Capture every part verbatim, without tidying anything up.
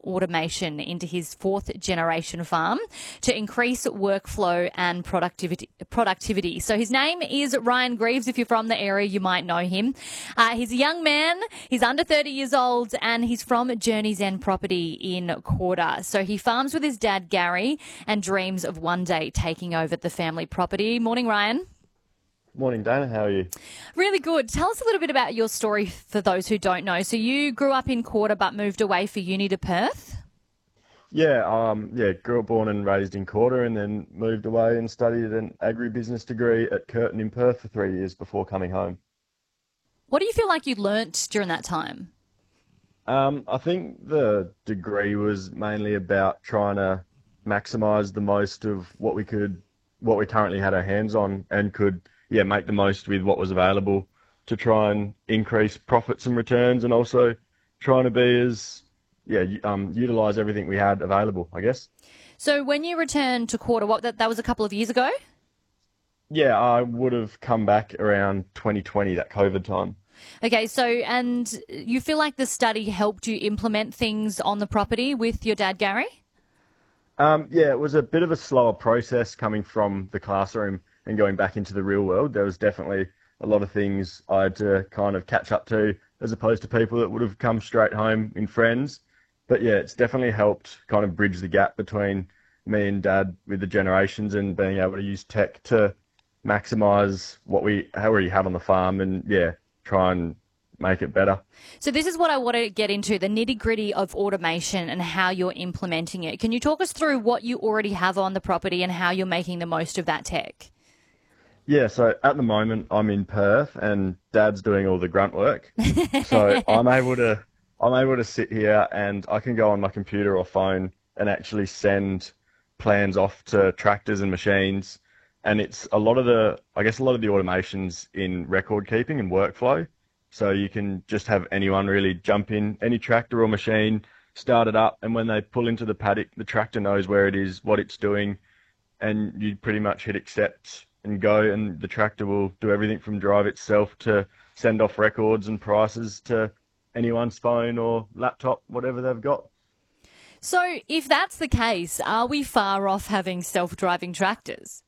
automation into his fourth generation farm to increase workflow and productivity. productivity. So his name is Ryan Greaves. If you're from the area, you might know him. Uh, he's a young man. He's under thirty years old and he's from Journey's End property in Quarter. So he farms with his dad, Gary, and dreams of one day taking over the family property. Morning, Ryan. Morning, Dana. How are you? Really good. Tell us a little bit about your story for those who don't know. So you grew up in Quarter but moved away for uni to Perth? Yeah, um, yeah, grew up, born and raised in Quarter, and then moved away and studied an agribusiness degree at Curtin in Perth for three years before coming home. What do you feel like you learnt during that time? Um, I think the degree was mainly about trying to maximise the most of what we could, what we currently had our hands on, and could, yeah, make the most with what was available to try and increase profits and returns, and also trying to be as, yeah, um, utilise everything we had available, I guess. So when you returned to Quarter, what that, that was a couple of years ago? Yeah, I would have come back around twenty twenty, that COVID time. Okay, so and you feel like the study helped you implement things on the property with your dad, Gary? Um, yeah, it was a bit of a slower process coming from the classroom and going back into the real world. There was definitely a lot of things I had to kind of catch up to, as opposed to people that would have come straight home in friends. But yeah, it's definitely helped kind of bridge the gap between me and Dad with the generations, and being able to use tech to maximise what we already have on the farm, and yeah, try and make it better. So this is what I want to get into, the nitty-gritty of automation and how you're implementing it. Can you talk us through what you already have on the property and how you're making the most of that tech? Yeah, so at the moment I'm in Perth and Dad's doing all the grunt work. So I'm able to I'm able to sit here and I can go on my computer or phone and actually send plans off to tractors and machines. And it's a lot of the, I guess a lot of the automations in record keeping and workflow. So you can just have anyone really jump in, any tractor or machine, start it up, and when they pull into the paddock, the tractor knows where it is, what it's doing, and you pretty much hit accept and go, and the tractor will do everything from drive itself to send off records and prices to anyone's phone or laptop, whatever they've got. So if that's the case, are we far off having self-driving tractors?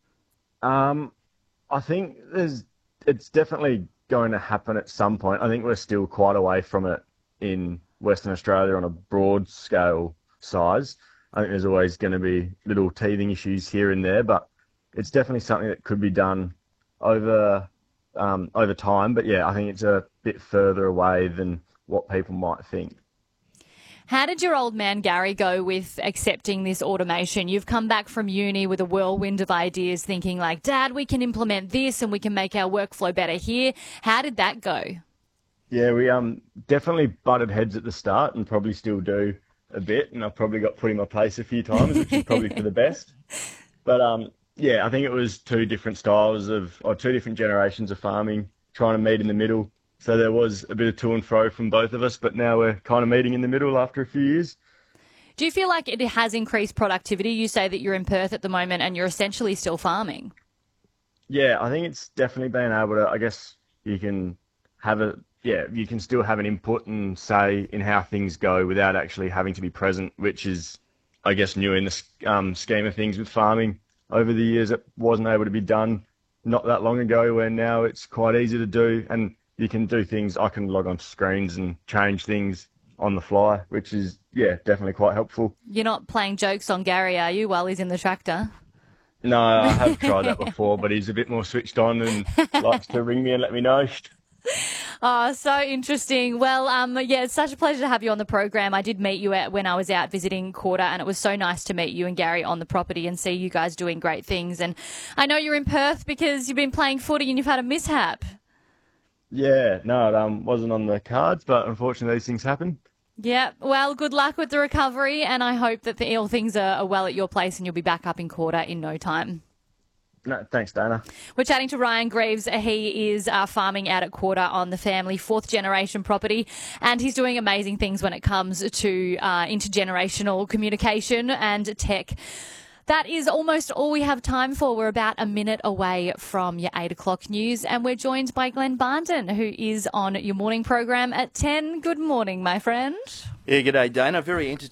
Um, I think there's, it's definitely going to happen at some point. I think we're still quite away from it in Western Australia on a broad scale size. I think there's always going to be little teething issues here and there, but it's definitely something that could be done over um, over time. But yeah, I think it's a bit further away than what people might think. How did your old man Gary go with accepting this automation? You've come back from uni with a whirlwind of ideas, thinking like, Dad, we can implement this and we can make our workflow better here. How did that go? Yeah, we um definitely butted heads at the start, and probably still do a bit. And I've probably got put in my place a few times, which is probably for the best. But um yeah, I think it was two different styles of, or two different generations of farming, trying to meet in the middle. So there was a bit of to and fro from both of us, but now we're kind of meeting in the middle after a few years. Do you feel like it has increased productivity? You say that you're in Perth at the moment and you're essentially still farming. Yeah, I think it's definitely been able to, I guess you can have a, yeah, you can still have an input and say in how things go without actually having to be present, which is, I guess, new in the um, scheme of things with farming. Over the years, it wasn't able to be done not that long ago, where now it's quite easy to do, and you can do things. I can log on to screens and change things on the fly, which is, yeah, definitely quite helpful. You're not playing jokes on Gary, are you, while he's in the tractor? No, I have tried that before, but he's a bit more switched on and likes to ring me and let me know. Oh, so interesting. Well, um, yeah, it's such a pleasure to have you on the program. I did meet you at, when I was out visiting Quarter, and it was so nice to meet you and Gary on the property and see you guys doing great things. And I know you're in Perth because you've been playing footy and you've had a mishap. Yeah, no, it um, wasn't on the cards, but unfortunately these things happen. Yeah, well, good luck with the recovery, and I hope that the, all things are, are well at your place and you'll be back up in Quarter in no time. No, thanks, Dana. We're chatting to Ryan Greaves. He is uh, farming out at Quarter on the family fourth generation property, and he's doing amazing things when it comes to uh, intergenerational communication and tech. That is almost all we have time for. We're about a minute away from your eight o'clock news, and we're joined by Glenn Barndon, who is on your morning program at ten. Good morning, my friend. Yeah, g'day, Dana. Very entertaining.